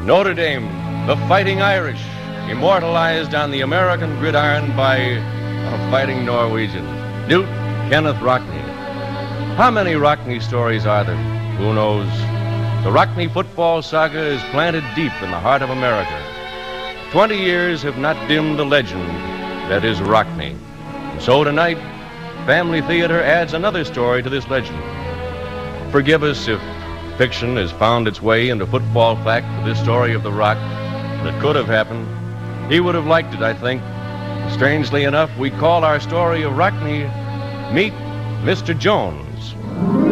Notre Dame, the Fighting Irish, immortalized on the American gridiron by a fighting Norwegian, Knut Kenneth Rockne. How many Rockne stories are there? Who knows? The Rockne football saga is planted deep in the heart of America. 20 years have not dimmed the legend that is Rockne. So tonight, Family Theater adds another story to this legend. Forgive us if fiction has found its way into football fact for this story of the Rock that could have happened. He would have liked it, I think. Strangely enough, we call our story of Rockne, Meet Mr. Jones.